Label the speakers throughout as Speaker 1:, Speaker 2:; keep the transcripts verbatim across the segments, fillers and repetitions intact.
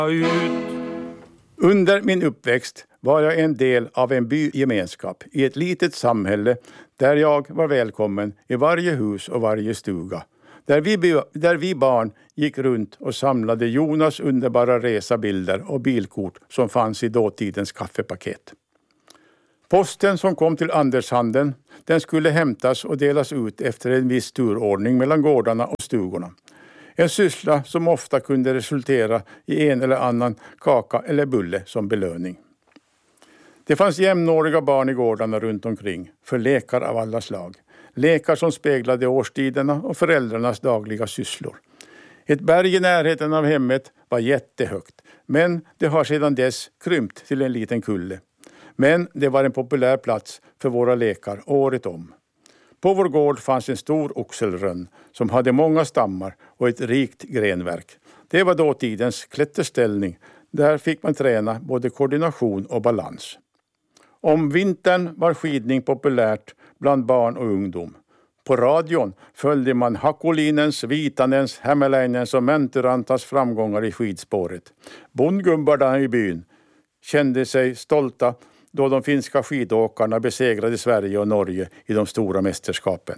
Speaker 1: Under min uppväxt var jag en del av en bygemenskap i ett litet samhälle där jag var välkommen i varje hus och varje stuga. Där vi, där vi barn gick runt och samlade Jonas underbara resabilder och bilkort som fanns i dåtidens kaffepaket. Posten som kom till Andershandeln, den skulle hämtas och delas ut efter en viss turordning mellan gårdarna och stugorna. En syssla som ofta kunde resultera i en eller annan kaka eller bulle som belöning. Det fanns jämnåriga barn i gårdarna runt omkring för lekar av alla slag. Lekar som speglade årstiderna och föräldrarnas dagliga sysslor. Ett berg i närheten av hemmet var jättehögt, men det har sedan dess krympt till en liten kulle. Men det var en populär plats för våra lekar året om. På vår gård fanns en stor oxelrönn som hade många stammar och ett rikt grenverk. Det var dåtidens klätterställning. Där fick man träna både koordination och balans. Om vintern var skidning populärt bland barn och ungdom. På radion följde man Hakolinens, Vitanens, Hämäläinens och Mäntyrantas framgångar i skidspåret. Bondgubbarna i byn kände sig stolta då de finska skidåkarna besegrade Sverige och Norge i de stora mästerskapen.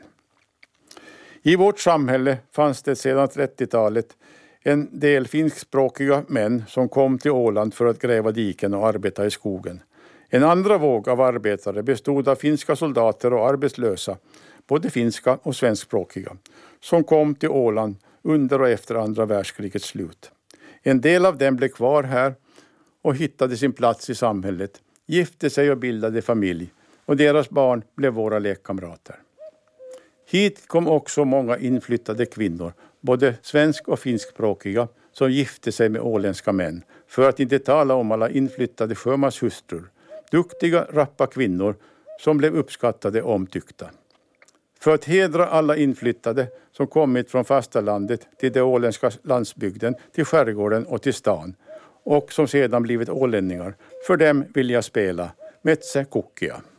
Speaker 1: I vårt samhälle fanns det sedan trettiotalet en del finskspråkiga män som kom till Åland för att gräva diken och arbeta i skogen. En andra våg av arbetare bestod av finska soldater och arbetslösa, både finska och svenskspråkiga, som kom till Åland under och efter andra världskrigets slut. En del av dem blev kvar här och hittade sin plats i samhället, gifte sig och bildade familj, och deras barn blev våra lekkamrater. Hit kom också många inflyttade kvinnor, både svensk- och finskspråkiga, som gifte sig med åländska män, för att inte tala om alla inflyttade sjömanshustrur. Duktiga, rappa kvinnor som blev uppskattade och omtyckta. För att hedra alla inflyttade som kommit från fastalandet till det åländska landsbygden, till skärgården och till stan, och som sedan blivit ålänningar, för dem vill jag spela Metsä Kukkia.